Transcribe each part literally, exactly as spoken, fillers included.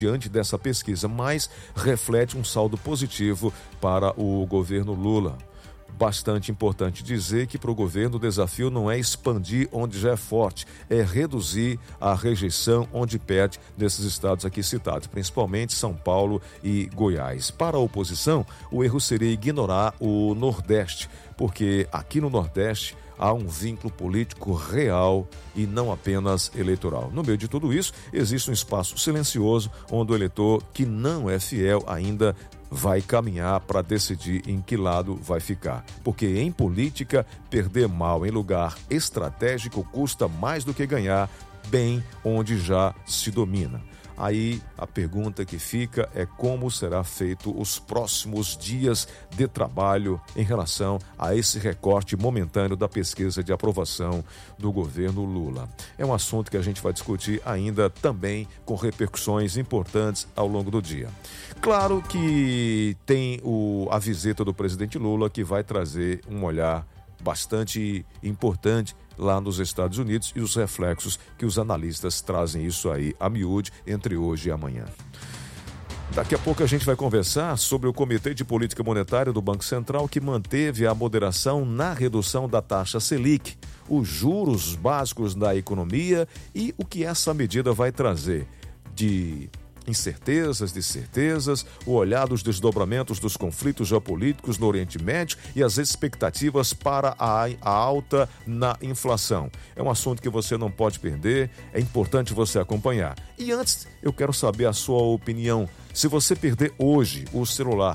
diante dessa pesquisa, mas reflete um saldo positivo para o governo Lula. Bastante importante dizer que para o governo o desafio não é expandir onde já é forte, é reduzir a rejeição onde perde nesses estados aqui citados, principalmente São Paulo e Goiás. Para a oposição, o erro seria ignorar o Nordeste, porque aqui no Nordeste há um vínculo político real e não apenas eleitoral. No meio de tudo isso, existe um espaço silencioso onde o eleitor que não é fiel ainda vai caminhar para decidir em que lado vai ficar. Porque em política, perder mal em lugar estratégico custa mais do que ganhar bem onde já se domina. Aí a pergunta que fica é como será feito os próximos dias de trabalho em relação a esse recorte momentâneo da pesquisa de aprovação do governo Lula. É um assunto que a gente vai discutir ainda também com repercussões importantes ao longo do dia. Claro que tem o, a visita do presidente Lula que vai trazer um olhar bastante importante lá nos Estados Unidos e os reflexos que os analistas trazem isso aí a miúde entre hoje e amanhã. Daqui a pouco a gente vai conversar sobre o Comitê de Política Monetária do Banco Central que manteve a moderação na redução da taxa Selic, os juros básicos da economia e o que essa medida vai trazer de incertezas, de certezas, o olhar dos desdobramentos dos conflitos geopolíticos no Oriente Médio e as expectativas para a, a alta na inflação. É um assunto que você não pode perder, é importante você acompanhar. E antes, eu quero saber a sua opinião. Se você perder hoje o celular,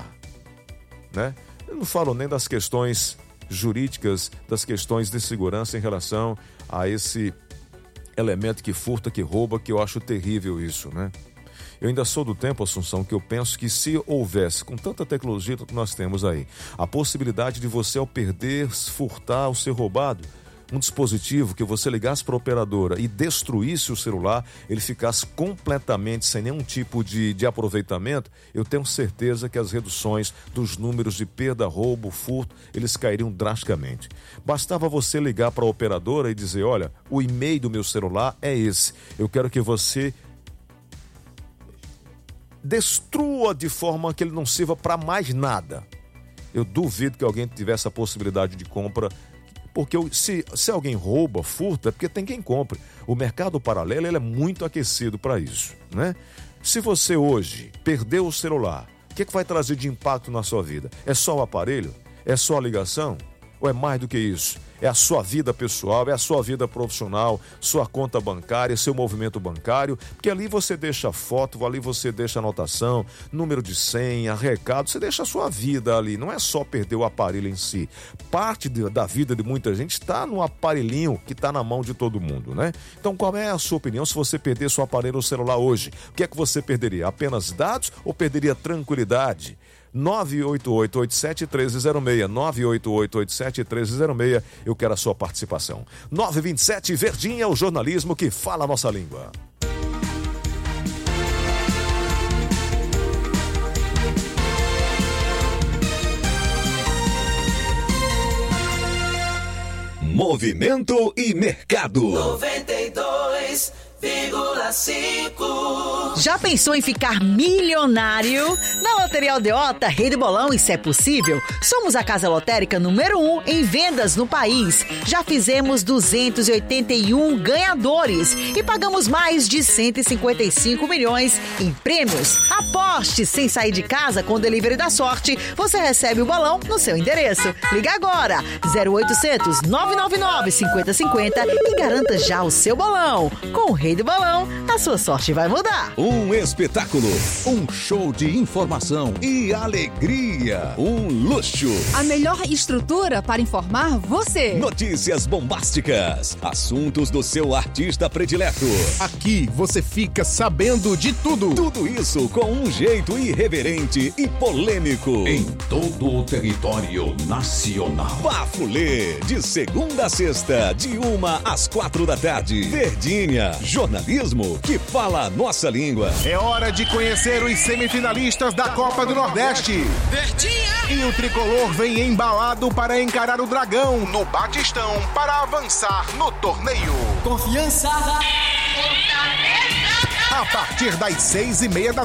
né? Eu não falo nem das questões jurídicas, das questões de segurança em relação a esse elemento que furta, que rouba, que eu acho terrível isso, né? Eu ainda sou do tempo, Assunção, que eu penso que se houvesse, com tanta tecnologia que nós temos aí, a possibilidade de você, ao perder, furtar ou ser roubado, um dispositivo que você ligasse para a operadora e destruísse o celular, ele ficasse completamente sem nenhum tipo de, de aproveitamento, eu tenho certeza que as reduções dos números de perda, roubo, furto, eles cairiam drasticamente. Bastava você ligar para a operadora e dizer, olha, o e-mail do meu celular é esse, eu quero que você destrua de forma que ele não sirva para mais nada. Eu duvido que alguém tivesse a possibilidade de compra, porque se, se alguém rouba, furta, é porque tem quem compre. O mercado paralelo ele é muito aquecido para isso, né? Se você hoje perdeu o celular, o que, que vai trazer de impacto na sua vida? É só o aparelho? É só a ligação? Ou é mais do que isso? É a sua vida pessoal, é a sua vida profissional, sua conta bancária, seu movimento bancário, porque ali você deixa foto, ali você deixa anotação, número de senha, recado, você deixa a sua vida ali, não é só perder o aparelho em si. Parte de, da vida de muita gente está no aparelhinho que está na mão de todo mundo, né? Então qual é a sua opinião se você perder seu aparelho ou celular hoje? O que é que você perderia? Apenas dados ou perderia tranquilidade? nove oito oito oito sete um três zero seis, nove oito oito oito sete um três zero seis, eu quero a sua participação. nove vinte e sete, Verdinha, o jornalismo que fala a nossa língua. Movimento e mercado. noventa e dois vírgula cinco. Já pensou em ficar milionário? Na Loteria Aldeota, Rei do Bolão, isso é possível? Somos a casa lotérica número um em vendas no país. Já fizemos duzentos e oitenta e um ganhadores e pagamos mais de cento e cinquenta e cinco milhões em prêmios. Aposte sem sair de casa com o Delivery da Sorte. Você recebe o bolão no seu endereço. Liga agora, zero oitocentos, nove nove nove, cinco zero cinco zero e garanta já o seu bolão. Com o Rei do Bolão, a sua sorte vai mudar. Um espetáculo, um show de informação e alegria, um luxo. A melhor estrutura para informar você. Notícias bombásticas, assuntos do seu artista predileto. Aqui você fica sabendo de tudo. Tudo isso com um jeito irreverente e polêmico. Em todo o território nacional. Bafulê, de segunda a sexta, de uma às quatro da tarde. Verdinha, jornalismo que fala a nossa língua. É hora de conhecer os semifinalistas da Copa do Nordeste. Verdinha! E o tricolor vem embalado para encarar o Dragão no Batistão para avançar no torneio. Confiança! A partir das seis e meia da